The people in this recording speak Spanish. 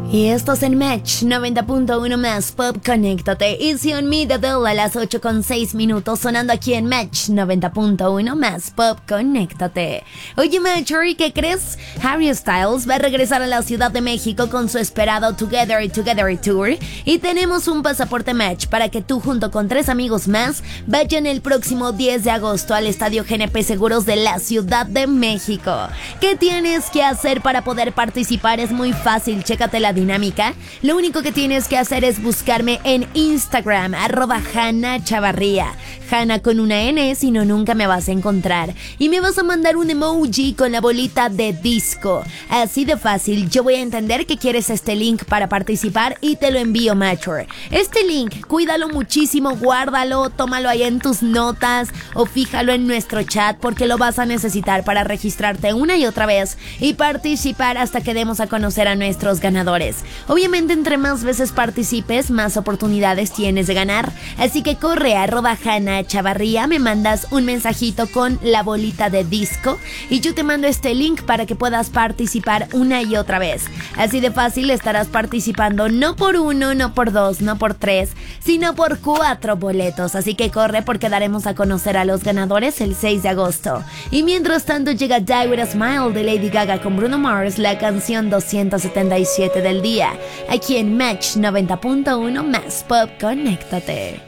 Y estos en Match 90.1 más Pop, conéctate. Easy on Me de Adele a las 8:06 sonando aquí en Match 90.1 más Pop, conéctate. Oye Matcher, ¿qué crees? Harry Styles va a regresar a la Ciudad de México con su esperado Together Tour y tenemos un pasaporte Match para que tú junto con 3 amigos más vayan el próximo 10 de agosto al Estadio GNP Seguros de la Ciudad de México. ¿Qué tienes que hacer para poder participar? Es muy fácil, chécate la dinámica. Lo único que tienes que hacer es buscarme en Instagram, @HannahChavarría. Hannah con una N, si no nunca me vas a encontrar. Y me vas a mandar un emoji con la bolita de disco. Así de fácil, yo voy a entender que quieres este link para participar y te lo envío, Matcher. Este link, cuídalo muchísimo, guárdalo, tómalo ahí en tus notas o fíjalo en nuestro chat porque lo vas a necesitar para registrarte una y otra vez y participar hasta que demos a conocer a nuestros ganadores. Obviamente, entre más veces participes, más oportunidades tienes de ganar. Así que corre a @HannahChavarría, me mandas un mensajito con la bolita de disco y yo te mando este link para que puedas participar una y otra vez. Así de fácil estarás participando no por 1, no por 2, no por 3, sino por 4 boletos. Así que corre porque daremos a conocer a los ganadores el 6 de agosto. Y mientras tanto llega Die With A Smile de Lady Gaga con Bruno Mars, la canción 277 del día, aquí en Match 90.1 más Pop, conéctate.